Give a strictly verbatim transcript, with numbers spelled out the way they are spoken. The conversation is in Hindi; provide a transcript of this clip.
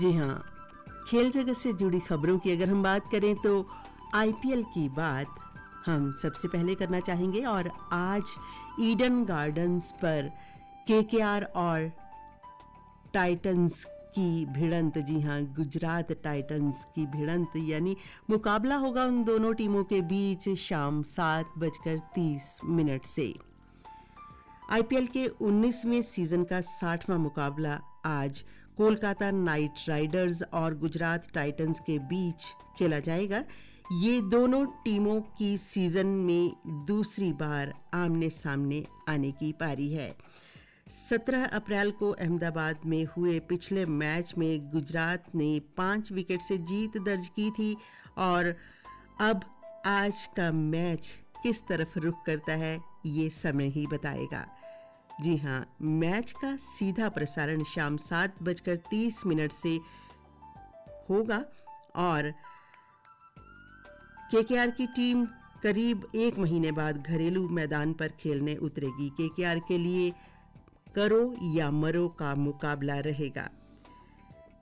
जी हाँ, खेल जगत से जुड़ी खबरों की अगर हम बात करें तो आईपीएल की बात हम सबसे पहले करना चाहेंगे और आज ईडन गार्डन्स पर केकेआर और टाइटंस की भिड़ंत, जी हाँ, गुजरात टाइटंस की भिड़ंत यानी मुकाबला होगा उन दोनों टीमों के बीच शाम सात बजकर तीस मिनट से। आईपीएल के उन्नीसवें सीजन का साठवां मुकाबला आज कोलकाता नाइट राइडर्स और गुजरात टाइटंस के बीच खेला जाएगा। ये दोनों टीमों की सीजन में दूसरी बार आमने सामने आने की पारी है। सत्रह अप्रैल को अहमदाबाद में हुए पिछले मैच में गुजरात ने पांच विकेट से जीत दर्ज की थी और अब आज का मैच किस तरफ रुख करता है ये समय ही बताएगा। जी हाँ, मैच का सीधा प्रसारण शाम सात बजकर तीस मिनट से होगा और केकेआर की टीम करीब एक महीने बाद घरेलू मैदान पर खेलने उतरेगी। केकेआर के लिए करो या मरो का मुकाबला रहेगा।